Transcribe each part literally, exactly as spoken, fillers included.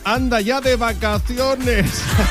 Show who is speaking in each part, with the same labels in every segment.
Speaker 1: anda ya de vacaciones.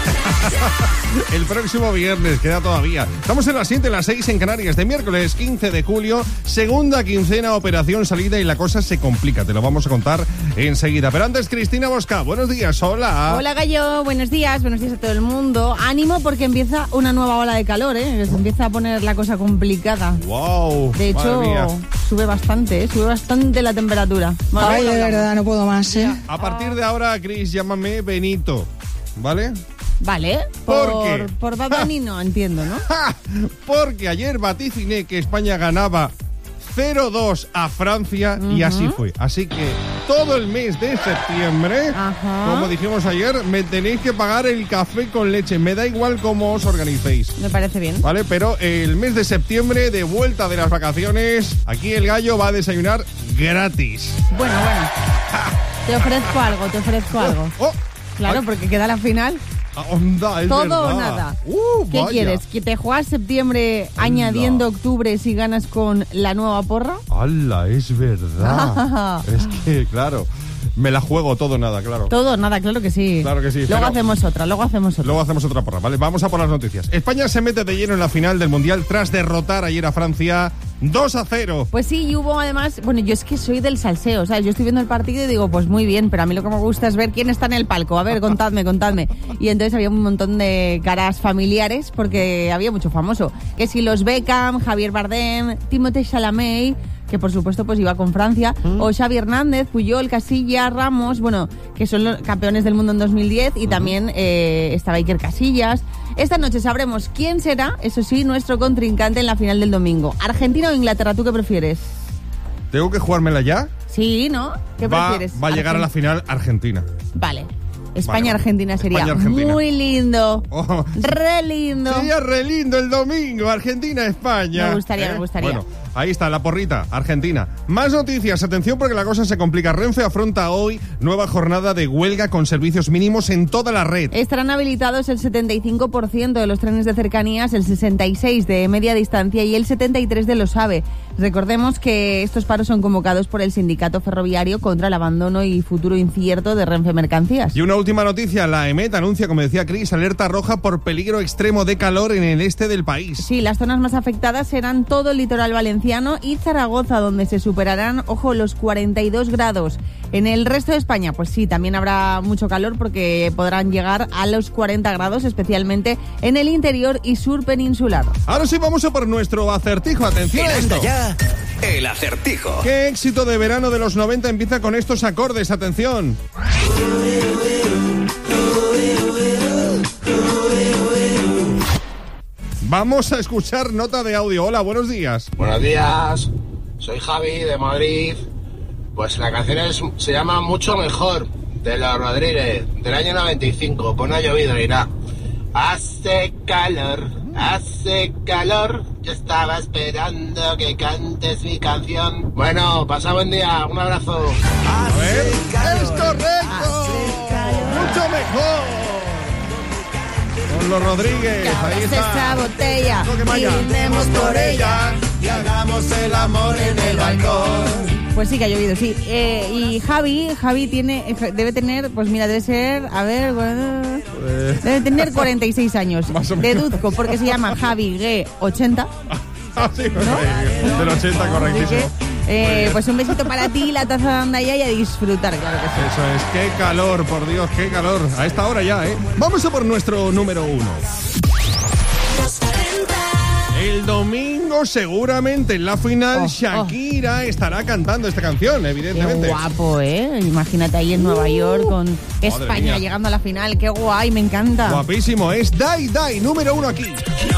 Speaker 1: El próximo viernes, queda todavía. Estamos en las siete, en las seis en Canarias, de miércoles quince de julio, segunda quincena, operación salida, y la cosa se complica. Te lo vamos a contar enseguida. Pero antes, Cristina Bosca, buenos días, hola.
Speaker 2: Hola, Gallo, buenos días, buenos días a todo el mundo. Ánimo porque empieza una nueva ola de calor, ¿eh? Que se empieza a poner la cosa complicada.
Speaker 1: Wow.
Speaker 2: De hecho, sube bastante, ¿eh? Sube bastante la temperatura.
Speaker 3: Bueno, Ay, de verdad, no puedo más, ¿eh?
Speaker 1: A partir de ahora, Cris, llámame Benito, ¿vale?
Speaker 2: Vale,
Speaker 1: ¿por,
Speaker 2: por
Speaker 1: qué?
Speaker 2: Por Bad Bunny no entiendo, ¿no?
Speaker 1: Porque ayer vaticiné que España ganaba cero dos a Francia, uh-huh. y así fue. Así que todo el mes de septiembre, uh-huh. como dijimos ayer, me tenéis que pagar el café con leche. Me da igual cómo os organicéis.
Speaker 2: Me parece bien.
Speaker 1: Vale, pero el mes de septiembre, de vuelta de las vacaciones, aquí el Gallo va a desayunar gratis.
Speaker 2: Bueno, bueno. Te ofrezco algo, te ofrezco algo.
Speaker 1: Oh, oh.
Speaker 2: Claro,
Speaker 1: Ay.
Speaker 2: Porque queda la final.
Speaker 1: Onda, es
Speaker 2: todo
Speaker 1: verdad.
Speaker 2: o nada.
Speaker 1: Uh,
Speaker 2: ¿Qué
Speaker 1: vaya.
Speaker 2: quieres? ¿Que te juegas septiembre Onda. añadiendo octubre si ganas con la nueva porra?
Speaker 1: ¡Hala, es verdad! Es que, claro, me la juego todo o nada, claro.
Speaker 2: Todo o nada, claro que sí.
Speaker 1: Claro que sí.
Speaker 2: Luego
Speaker 1: pero...
Speaker 2: hacemos otra, luego hacemos otra.
Speaker 1: Luego hacemos otra porra, ¿vale? Vamos a por las noticias. España se mete de lleno en la final del Mundial tras derrotar ayer a Francia dos a cero.
Speaker 2: Pues sí, y hubo además... Bueno, yo es que soy del salseo, ¿sabes? Yo estoy viendo el partido y digo, pues muy bien, pero a mí lo que me gusta es ver quién está en el palco. A ver, contadme, contadme. Y entonces había un montón de caras familiares porque había mucho famoso. Que si los Beckham, Javier Bardem, Timothée Chalamet, que por supuesto pues iba con Francia, ¿Mm? o Xavi Hernández, Puyol, Casillas, Ramos, bueno, que son los campeones del mundo en dos mil diez, y también eh, estaba Iker Casillas. Esta noche sabremos quién será, eso sí, nuestro contrincante en la final del domingo. ¿Argentina o Inglaterra? ¿Tú qué prefieres?
Speaker 1: ¿Tengo que jugármela ya?
Speaker 2: Sí, ¿no? ¿Qué
Speaker 1: va,
Speaker 2: prefieres?
Speaker 1: Va a llegar Argent- a la final Argentina.
Speaker 2: Vale. España-Argentina vale, sería
Speaker 1: España-Argentina.
Speaker 2: Muy lindo. Oh, re lindo.
Speaker 1: Sería re lindo el domingo. Argentina-España.
Speaker 2: Me gustaría,
Speaker 1: ¿Eh?
Speaker 2: me gustaría.
Speaker 1: Bueno, ahí está, la porrita, Argentina. Más noticias, atención porque la cosa se complica. Renfe afronta hoy nueva jornada de huelga con servicios mínimos en toda la red.
Speaker 2: Estarán habilitados el setenta y cinco por ciento de los trenes de cercanías, el sesenta y seis por ciento de media distancia y el setenta y tres por ciento de los AVE. Recordemos que estos paros son convocados por el sindicato ferroviario contra el abandono y futuro incierto de Renfe Mercancías.
Speaker 1: Y una última noticia, la EMET anuncia, como decía Cris, alerta roja por peligro extremo de calor en el este del país.
Speaker 2: Sí, las zonas más afectadas serán todo el litoral valenciano y Zaragoza, donde se superarán, ojo, los cuarenta y dos grados. En el resto de España, pues sí, también habrá mucho calor porque podrán llegar a los cuarenta grados, especialmente en el interior y sur peninsular.
Speaker 1: Ahora sí vamos a por nuestro acertijo. Atención a esto.
Speaker 4: Ya, el acertijo.
Speaker 1: ¿Qué éxito de verano de los noventa empieza con estos acordes? Atención. Vamos a escuchar nota de audio. Hola, buenos días.
Speaker 5: Buenos días, soy Javi de Madrid. Pues la canción es, se llama Mucho Mejor, de los Rodríguez, del año noventa y cinco. Pues no ha llovido, irá. Hace calor, hace calor. Yo estaba esperando que cantes mi canción. Bueno, pasa buen día, un abrazo.
Speaker 1: A ver, es correcto. Mucho mejor. Con los Rodríguez, ahí está.
Speaker 2: Esa botella,
Speaker 1: brindemos por ella y hagamos el amor en el balcón.
Speaker 2: Pues sí que ha llovido, sí. Eh, y Javi, Javi tiene, debe tener, pues mira, debe ser, a ver, bueno, debe tener cuarenta y seis años. Deduzco, porque se llama Javi G ochenta.
Speaker 1: Ah, sí, ¿no? Del ochenta, correctísimo.
Speaker 2: Eh, pues un besito para ti, la taza de Andaya, y a disfrutar, claro que sí.
Speaker 1: Eso es, qué calor, por Dios, qué calor. A esta hora ya, ¿eh? Vamos a por nuestro número uno. El domingo, seguramente en la final, oh, Shakira oh. estará cantando esta canción, evidentemente.
Speaker 2: Qué guapo, ¿eh? Imagínate ahí en Nueva York con uh, España llegando a la final. Qué guay, me encanta.
Speaker 1: Guapísimo, es Die Die, número uno aquí.